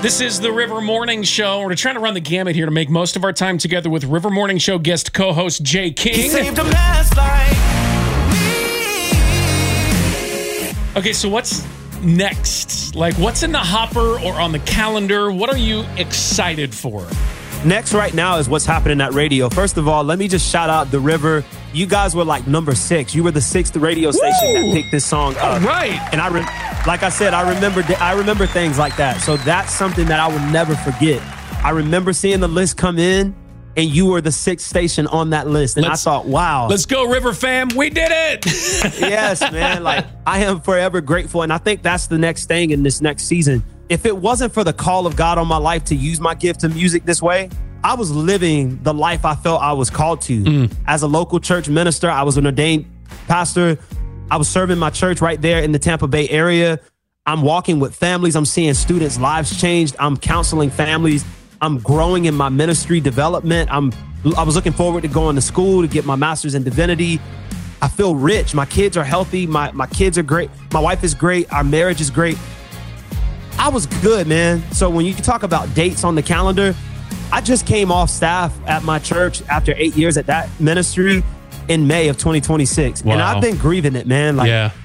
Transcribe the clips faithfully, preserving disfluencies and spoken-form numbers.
This is the River Morning Show. We're trying to run the gamut here to make most of our time together with River Morning Show guest co-host Jay King. He saved a mess like me. Okay, so what's next? Like, what's in the hopper or on the calendar? What are you excited for? Next right now is what's happening at radio. First of all, let me just shout out The River. You guys were like number six. You were the sixth radio station Woo! that picked this song up. All right. And I, re- like I said, I remember, I remember things like that. So that's something that I will never forget. I remember seeing the list come in, and you were the sixth station on that list. And let's, I thought, wow. Let's go, River fam. We did it. Yes, man. Like, I am forever grateful. And I think that's the next thing in this next season. If it wasn't for the call of God on my life to use my gift of music this way, I was living the life I felt I was called to. Mm. As a local church minister, I was an ordained pastor. I was serving my church right there in the Tampa Bay area. I'm walking with families. I'm seeing students' lives changed. I'm counseling families. I'm growing in my ministry development. I'm, I was looking forward to going to school to get my master's in divinity. I feel rich. My kids are healthy. My, my kids are great. My wife is great. Our marriage is great. I was good, man. So when you talk about dates on the calendar, I just came off staff at my church after eight years at that ministry in May of twenty twenty-six. Wow. And I've been grieving it, man. Like, yeah.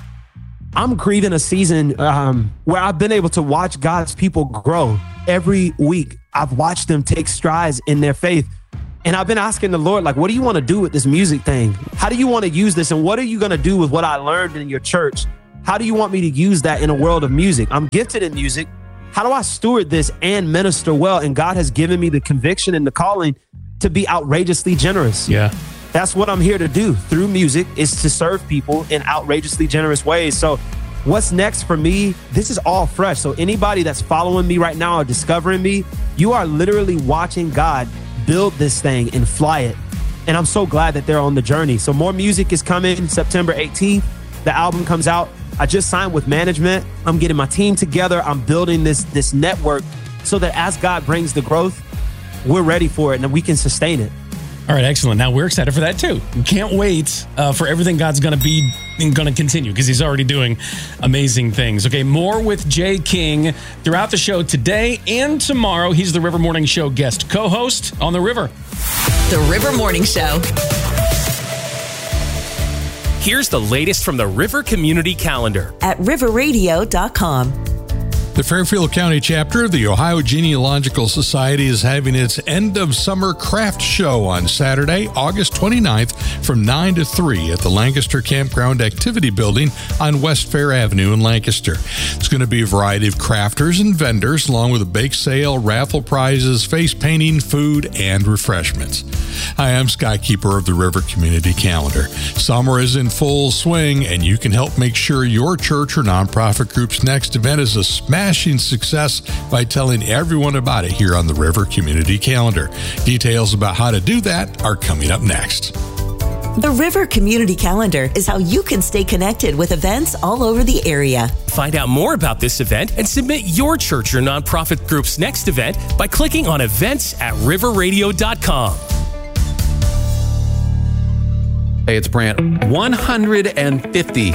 I'm grieving a season um, where I've been able to watch God's people grow. Every week, I've watched them take strides in their faith. And I've been asking the Lord, like, what do you want to do with this music thing? How do you want to use this? And what are you going to do with what I learned in your church? How do you want me to use that in a world of music? I'm gifted in music. How do I steward this and minister well? And God has given me the conviction and the calling to be outrageously generous. Yeah. That's what I'm here to do through music, is to serve people in outrageously generous ways. So what's next for me? This is all fresh. So anybody that's following me right now or discovering me, you are literally watching God build this thing and fly it. And I'm so glad that they're on the journey. So more music is coming September eighteenth. The album comes out. I just signed with management. I'm getting my team together. I'm building this this network so that as God brings the growth, we're ready for it and we can sustain it. All right, excellent. Now we're excited for that too. We can't wait uh, for everything God's going to be and going to continue, because he's already doing amazing things. Okay, more with Jay King throughout the show today and tomorrow. He's the River Morning Show guest co-host on The River. The River Morning Show. Here's the latest from the River Community Calendar at river radio dot com. The Fairfield County chapter of the Ohio Genealogical Society is having its end of summer craft show on Saturday, August twenty-ninth from nine to three at the Lancaster Campground Activity Building on West Fair Avenue in Lancaster. It's going to be a variety of crafters and vendors, along with a bake sale, raffle prizes, face painting, food, and refreshments. Hi, I'm Skykeeper of the River Community Calendar. Summer is in full swing, and you can help make sure your church or nonprofit group's next event is a smashing success by telling everyone about it here on the River Community Calendar. Details about how to do that are coming up next. The River Community Calendar is how you can stay connected with events all over the area. Find out more about this event and submit your church or nonprofit group's next event by clicking on events at river radio dot com. Hey, it's Brant. one hundred fifty.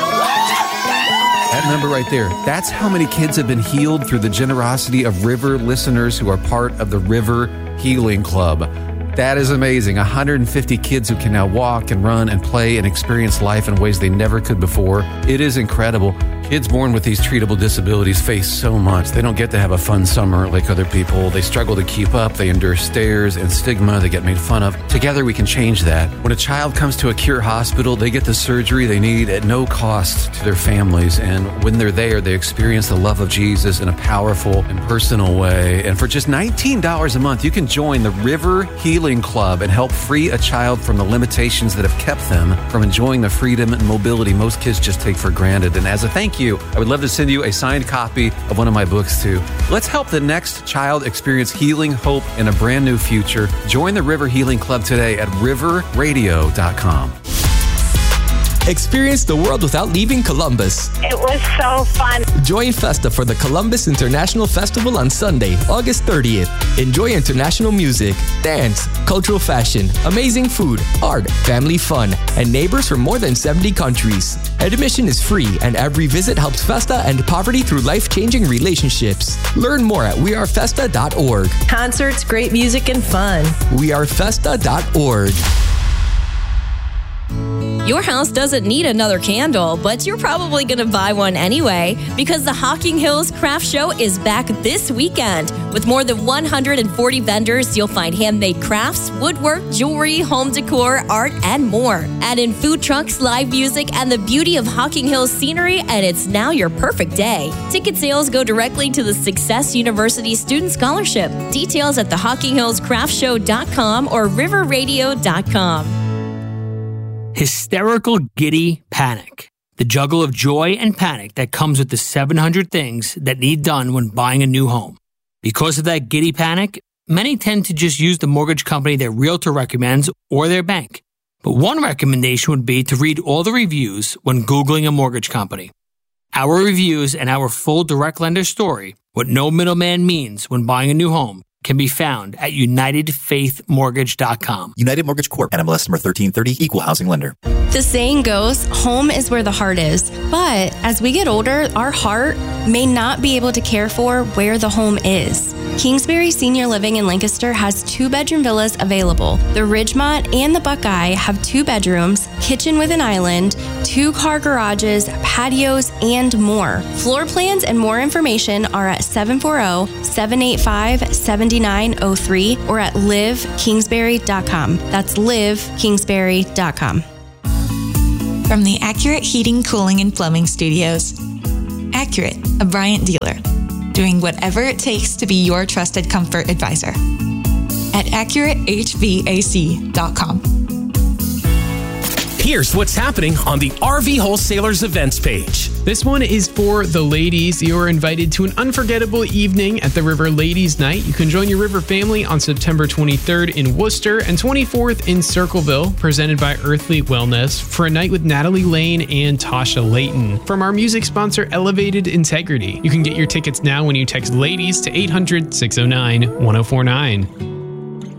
That number right there, that's how many kids have been healed through the generosity of River listeners who are part of the River Healing Club. That is amazing. one hundred fifty kids who can now walk and run and play and experience life in ways they never could before. It is incredible. Kids born with these treatable disabilities face so much. They don't get to have a fun summer like other people. They struggle to keep up. They endure stares and stigma. They get made fun of. Together, we can change that. When a child comes to a Cure Hospital, they get the surgery they need at no cost to their families. And when they're there, they experience the love of Jesus in a powerful and personal way. And for just nineteen dollars a month, you can join the River Healing Club and help free a child from the limitations that have kept them from enjoying the freedom and mobility most kids just take for granted. And as a thank you, I would love to send you a signed copy of one of my books too. Let's help the next child experience healing, hope, and a brand new future. Join the River Healing Club today at river radio dot com. Experience the world without leaving Columbus. It was so fun. Join Festa for the Columbus International Festival on Sunday, August thirtieth. Enjoy international music, dance, cultural fashion, amazing food, art, family fun, and neighbors from more than seventy countries. Admission is free, and every visit helps Festa end poverty through life-changing relationships. Learn more at we are festa dot org. Concerts, great music, and fun. we are festa dot org. Your house doesn't need another candle, but you're probably going to buy one anyway because the Hocking Hills Craft Show is back this weekend. With more than one hundred forty vendors, you'll find handmade crafts, woodwork, jewelry, home decor, art, and more. Add in food trucks, live music, and the beauty of Hocking Hills scenery, and it's now your perfect day. Ticket sales go directly to the Success University Student Scholarship. Details at the hocking hills craft show dot com or river radio dot com. Hysterical, giddy panic. The juggle of joy and panic that comes with the seven hundred things that need done when buying a new home. Because of that giddy panic, many tend to just use the mortgage company their realtor recommends or their bank. But one recommendation would be to read all the reviews when Googling a mortgage company. Our reviews and our full direct lender story, what no middleman means when buying a new home, can be found at united faith mortgage dot com. United Mortgage Corp. N M L S number thirteen thirty, Equal Housing Lender. The saying goes, home is where the heart is. But as we get older, our heart may not be able to care for where the home is. Kingsbury Senior Living in Lancaster has two-bedroom villas available. The Ridgemont and the Buckeye have two bedrooms, kitchen with an island, two-car garages, patios, and more. Floor plans and more information are at seven four zero, seven eight five, seven nine zero three or at live kingsbury dot com. That's live kingsbury dot com. From the Accurate Heating, Cooling, and Plumbing Studios. Accurate, a Bryant dealer. Doing whatever it takes to be your trusted comfort advisor. At accurate h v a c dot com. Here's what's happening on the R V Wholesalers events page. This one is for the ladies. You are invited to an unforgettable evening at the River Ladies Night. You can join your River family on September twenty-third in Worcester and twenty-fourth in Circleville, presented by Earthly Wellness, for a night with Natalie Lane and Tasha Layton from our music sponsor Elevated Integrity. You can get your tickets now when you text LADIES to eight hundred, six oh nine, one oh four nine.